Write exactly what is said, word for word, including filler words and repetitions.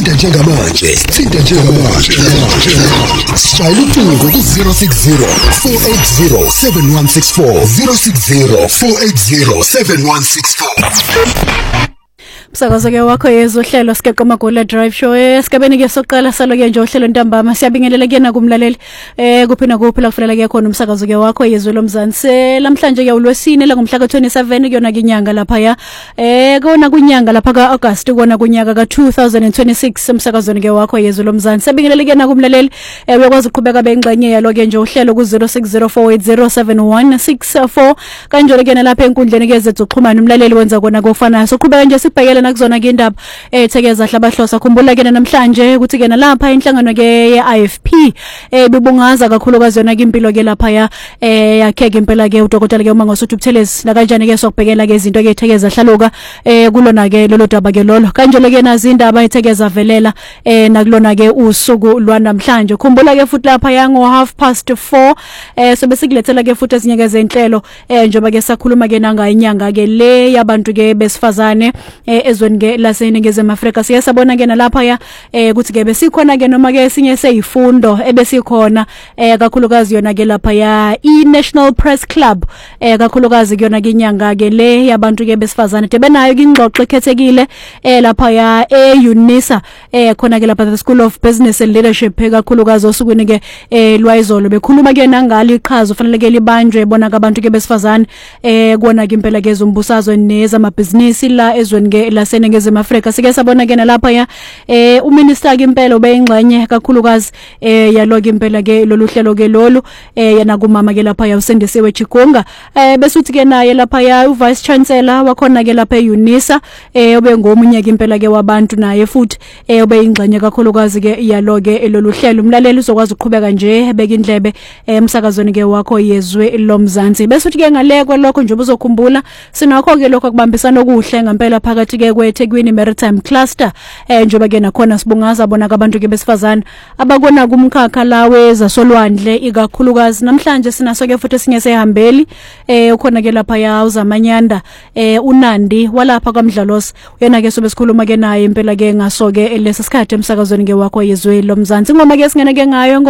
Thinta njengamanje, thinta njengamanje. Shayela ucingo ku zero six zero four eight zero seven one six four zero six zero four eight zero seven one six four. Msakazo ke wakho yezohlelo Sikeqo Magula Drive Show esigabeni ke soqala salo ke nje uhlelo ntambama siyabingelela kuyena kumlaleli eh kuphina kuphela kufanele ke khona umsakazo ke wakho yezwe lomzansi lamhlanje ke ulwesine la ngomhla ka twenty-seven kuyona kinyanga lapha ya eh kona kunyanga lapha ka August kona kunyaka ka two thousand twenty-six umsakazweni ke wakho yezwe lomzansi siyabingelela kuyena kumlaleli eh uyakwazi ukuqhubeka bengxenye yalo ke nje uhlelo ku zero six zero four eight zero seven one six four kanjalo ke lapha enkundleni ke zethu xhumana umlaleli wenza kona kufana soqhubeka nje sibhekele nakuzona ke indaba ethekeza hlabahlosa khumbula ke namhlanje ukuthi ke nalapha inhlangano ke ye-I F P eh bibungaza kakhulukazi yona ke impilo ke lapha ya eh yakhe ke impela ke udokotela ke uMangosuthu Buthelezi la kanjani ke sokubhekela ke izinto ke ethekeza hlaluka eh kulona ke lolo daba ke lolo kanjalo ke nazi indaba ethekeza velela eh nakulona ke usuku lwanamhlanje khumbula ke futhi lapha ya ngo half past four eh sobe sikulethela ke futhi ezinye ke zenhlelo eh njoba ke sakhuluma ke nanga inyanga ke le yabantu ke besifazane eh ezweni ke laseNingizimu Afrika siyasabona ke nalapha ya eh ukuthi ke besikhona ke noma ke sinye seyifundo ebesikhona eh kakhulukazi yona ke lapha ya iNational Press Club eh kakhulukazi kuyona ke inyanga ke le yabantu ke besifazane de benayo ke ingxoxo ekhethekile eh lapha ya eUNISA eh khona ke lapha the School of Business and Leadership kakhulukazi osukwini ke eh lwayizolo bekhuluma ke nangali iqhaza ufanele ke libanjwe bona kabantu ke besifazane eh kona ke impela ke zombusazwe nezamabhizinisi la ezweni ke laseNingizimu Afrika sike sabona ke nalapha ya eh uminister ke impela ubeyingxenye kakhulukazi eh yaloke impela ke lolu hlelo ke lolu eh yana kumama ke lapha ya uSendisiwe Chigunga eh besuthi ke naye lapha ya uvice chancellor wakhona ke lapha eUNISA eh ubengomunye ke impela ke wabantu naye futhi eh ubeyingxenye kakhulukazi ke yaloke lolu hlelo umlaleli uzokwazi ukuqhubeka nje beka indlebe emsakazweni ke wakho yezwe lomzansi besuthi ke ngalekwe lokho nje uzokhumbula sinakho ke lokho kubambisana okuhle ngempela phakathi ke kweThekwini Maritime Cluster eh njoba ke nakhona sibungaza bona abantu ke besifazana abakona kumkhakha lawe zasolwandle ikakhulukazi namhlanje sinaso ke futhi esinye sehambeli eh ukhona ke lapha ya uZamanyanda eh uNandi walapha kwaMdlalosi uyena ke sobe sikhuluma ke naye impela ke ngaso ke leso sikhathi emsakazweni ke wakho yezwe lomzansi ngoma ke singene ke ngayo